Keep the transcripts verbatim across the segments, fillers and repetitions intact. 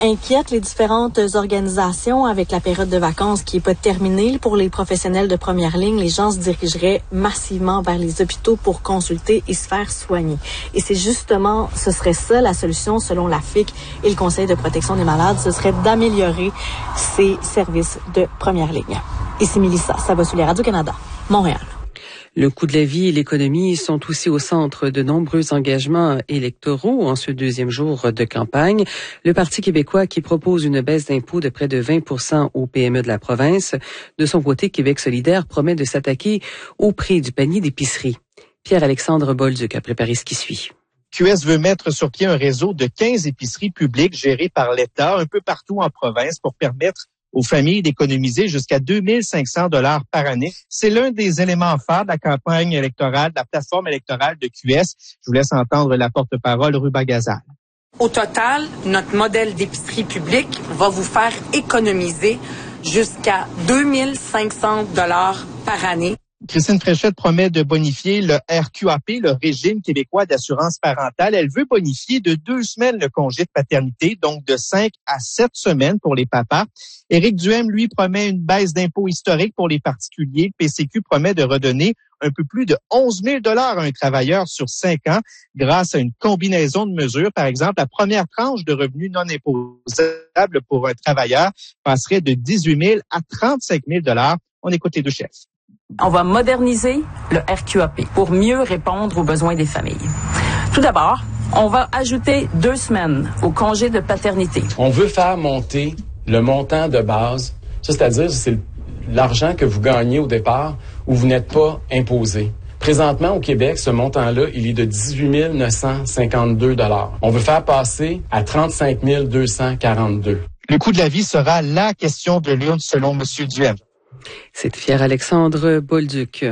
inquiète les différentes organisations avec la période de vacances qui n'est pas terminée. Pour les professionnels de première ligne, les gens se dirigeraient massivement vers les hôpitaux pour consulter et se faire soigner. Et c'est justement, ce serait ça la solution selon la F I C et le Conseil de protection des malades, ce serait d'améliorer ces services de première ligne. Ici Mélissa, ça va sur les Radio-Canada, Montréal. Le coût de la vie et l'économie sont aussi au centre de nombreux engagements électoraux en ce deuxième jour de campagne. Le Parti québécois qui propose une baisse d'impôts de près de vingt pour cent aux P M E de la province. De son côté, Québec solidaire promet de s'attaquer au prix du panier d'épicerie. Pierre-Alexandre Bolduc a préparé ce qui suit. Q S veut mettre sur pied un réseau de quinze épiceries publiques gérées par l'État un peu partout en province pour permettre aux familles d'économiser jusqu'à deux mille cinq cents dollars par année. C'est l'un des éléments phares de la campagne électorale, de la plateforme électorale de Q S. Je vous laisse entendre la porte-parole Ruba Gazal. Au total, notre modèle d'épicerie publique va vous faire économiser jusqu'à deux mille cinq cents dollars par année. Christine Fréchette promet de bonifier le R Q A P, le régime québécois d'assurance parentale. Elle veut bonifier de deux semaines le congé de paternité, donc de cinq à sept semaines pour les papas. Éric Duhaime, lui, promet une baisse d'impôts historique pour les particuliers. Le P C Q promet de redonner un peu plus de onze mille dollars à un travailleur sur cinq ans grâce à une combinaison de mesures. Par exemple, la première tranche de revenus non imposables pour un travailleur passerait de dix-huit mille à trente-cinq mille dollars. On écoute les deux chefs. On va moderniser le R Q A P pour mieux répondre aux besoins des familles. Tout d'abord, on va ajouter deux semaines au congé de paternité. On veut faire monter le montant de base, ça, c'est-à-dire c'est l'argent que vous gagnez au départ où vous n'êtes pas imposé. Présentement, au Québec, ce montant-là, il est de dix-huit mille neuf cent cinquante-deux dollars. On veut faire passer à trente-cinq mille deux cent quarante-deux. Le coût de la vie sera la question de l'urne selon M. Duhaime. C'est Pierre-Alexandre Bolduc.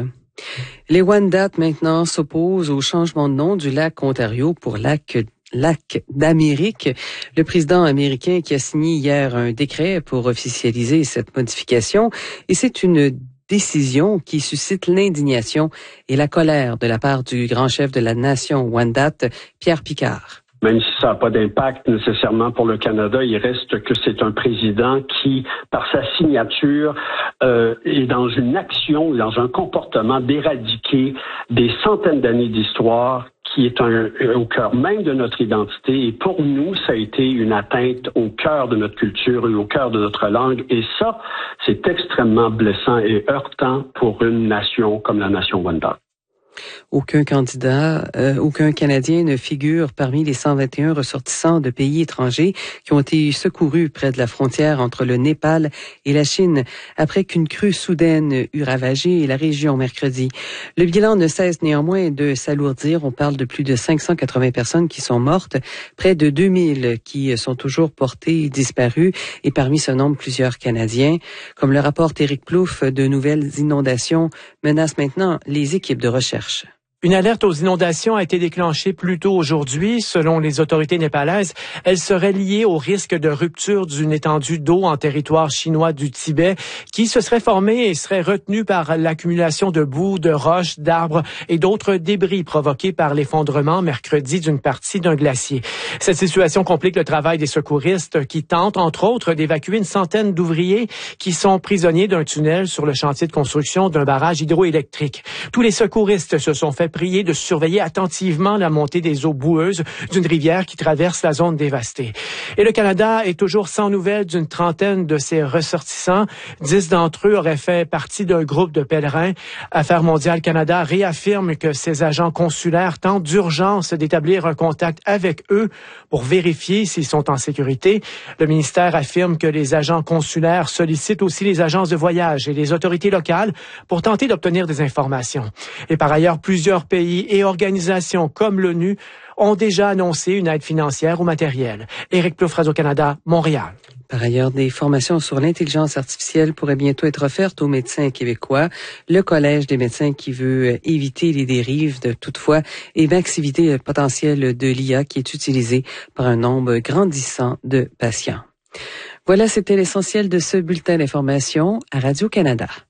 Les Wendat maintenant s'opposent au changement de nom du lac Ontario pour lac Lac d'Amérique. Le président américain qui a signé hier un décret pour officialiser cette modification, et c'est une décision qui suscite l'indignation et la colère de la part du grand chef de la nation Wendat, Pierre Picard. Même si ça n'a pas d'impact nécessairement pour le Canada, il reste que c'est un président qui, par sa signature, euh, est dans une action, dans un comportement d'éradiquer des centaines d'années d'histoire qui est un, au cœur même de notre identité. Et pour nous, ça a été une atteinte au cœur de notre culture et au cœur de notre langue. Et ça, c'est extrêmement blessant et heurtant pour une nation comme la nation Wendat. Aucun candidat, euh, aucun Canadien ne figure parmi les cent vingt et un ressortissants de pays étrangers qui ont été secourus près de la frontière entre le Népal et la Chine après qu'une crue soudaine eut ravagé la région mercredi. Le bilan ne cesse néanmoins de s'alourdir. On parle de plus de cinq cent quatre-vingts personnes qui sont mortes, près de deux mille qui sont toujours portées disparues et parmi ce nombre plusieurs Canadiens. Comme le rapporte Éric Plouffe, de nouvelles inondations menacent maintenant les équipes de recherche. Une alerte aux inondations a été déclenchée plus tôt aujourd'hui. Selon les autorités népalaises, elle serait liée au risque de rupture d'une étendue d'eau en territoire chinois du Tibet qui se serait formée et serait retenue par l'accumulation de boue, de roches, d'arbres et d'autres débris provoqués par l'effondrement mercredi d'une partie d'un glacier. Cette situation complique le travail des secouristes qui tentent, entre autres, d'évacuer une centaine d'ouvriers qui sont prisonniers d'un tunnel sur le chantier de construction d'un barrage hydroélectrique. Tous les secouristes se sont fait prier de surveiller attentivement la montée des eaux boueuses d'une rivière qui traverse la zone dévastée. Et le Canada est toujours sans nouvelles d'une trentaine de ses ressortissants. Dix d'entre eux auraient fait partie d'un groupe de pèlerins. Affaires mondiales Canada réaffirme que ses agents consulaires tentent d'urgence d'établir un contact avec eux pour vérifier s'ils sont en sécurité. Le ministère affirme que les agents consulaires sollicitent aussi les agences de voyage et les autorités locales pour tenter d'obtenir des informations. Et par ailleurs, plusieurs pays et organisations comme l'ONU ont déjà annoncé une aide financière ou matérielle. Éric Plouffe, Radio-Canada, Montréal. Par ailleurs, des formations sur l'intelligence artificielle pourraient bientôt être offertes aux médecins québécois. Le Collège des médecins qui veut éviter les dérives de toutefois et maximiser le potentiel de l'I A qui est utilisé par un nombre grandissant de patients. Voilà, c'était l'essentiel de ce bulletin d'information à Radio-Canada.